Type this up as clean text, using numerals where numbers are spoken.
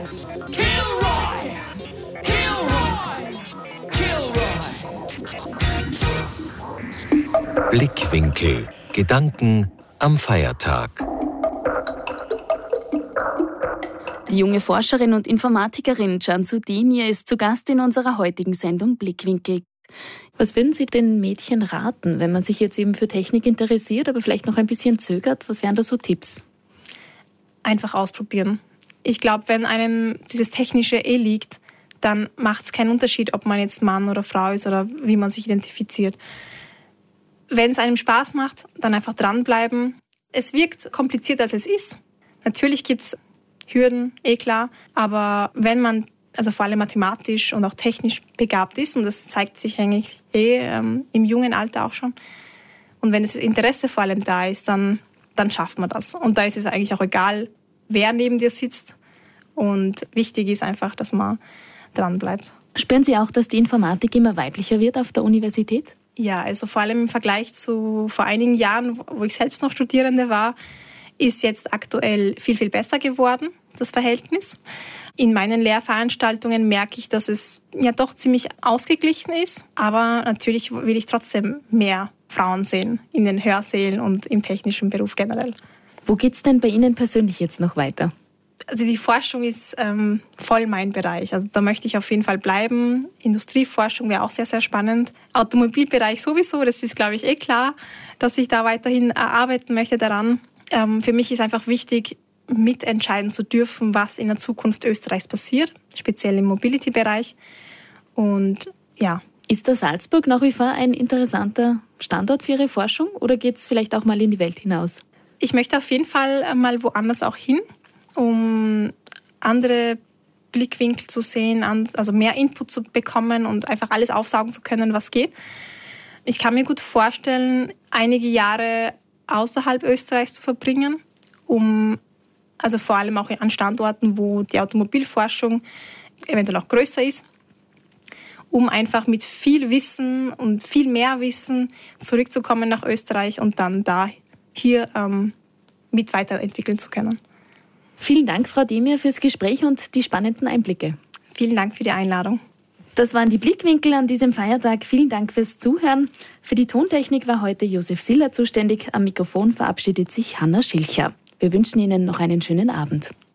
Kilroy! Kilroy! Kilroy! Blickwinkel. Gedanken am Feiertag. Die junge Forscherin und Informatikerin Cansu Demir ist zu Gast in unserer heutigen Sendung Blickwinkel. Was würden Sie den Mädchen raten, wenn man sich jetzt eben für Technik interessiert, aber vielleicht noch ein bisschen zögert? Was wären da so Tipps? Einfach ausprobieren. Ich glaube, wenn einem dieses Technische liegt, dann macht es keinen Unterschied, ob man jetzt Mann oder Frau ist oder wie man sich identifiziert. Wenn es einem Spaß macht, dann einfach dranbleiben. Es wirkt komplizierter, als es ist. Natürlich gibt es Hürden, klar. Aber wenn man also vor allem mathematisch und auch technisch begabt ist, und das zeigt sich eigentlich im jungen Alter auch schon, und wenn das Interesse vor allem da ist, dann schafft man das. Und da ist es eigentlich auch egal, wer neben dir sitzt. Und wichtig ist einfach, dass man dranbleibt. Spüren Sie auch, dass die Informatik immer weiblicher wird auf der Universität? Ja, also vor allem im Vergleich zu vor einigen Jahren, wo ich selbst noch Studierende war, ist jetzt aktuell viel, viel besser geworden, das Verhältnis. In meinen Lehrveranstaltungen merke ich, dass es ja doch ziemlich ausgeglichen ist. Aber natürlich will ich trotzdem mehr Frauen sehen in den Hörsälen und im technischen Beruf generell. Wo geht es denn bei Ihnen persönlich jetzt noch weiter? Also die Forschung ist voll mein Bereich. Also da möchte ich auf jeden Fall bleiben. Industrieforschung wäre auch sehr, sehr spannend. Automobilbereich sowieso, das ist, glaube ich, klar, dass ich da weiterhin arbeiten möchte daran. Für mich ist einfach wichtig, mitentscheiden zu dürfen, was in der Zukunft Österreichs passiert, speziell im Mobility-Bereich. Und ja. Ist der Salzburg nach wie vor ein interessanter Standort für Ihre Forschung oder geht es vielleicht auch mal in die Welt hinaus? Ich möchte auf jeden Fall mal woanders auch hin, um andere Blickwinkel zu sehen, also mehr Input zu bekommen und einfach alles aufsaugen zu können, was geht. Ich kann mir gut vorstellen, einige Jahre außerhalb Österreichs zu verbringen, also vor allem auch an Standorten, wo die Automobilforschung eventuell auch größer ist, um einfach mit viel Wissen und viel mehr Wissen zurückzukommen nach Österreich und dann da hier mit weiterentwickeln zu können. Vielen Dank, Frau Demir, fürs Gespräch und die spannenden Einblicke. Vielen Dank für die Einladung. Das waren die Blickwinkel an diesem Feiertag. Vielen Dank fürs Zuhören. Für die Tontechnik war heute Josef Siller zuständig. Am Mikrofon verabschiedet sich Hanna Schilcher. Wir wünschen Ihnen noch einen schönen Abend.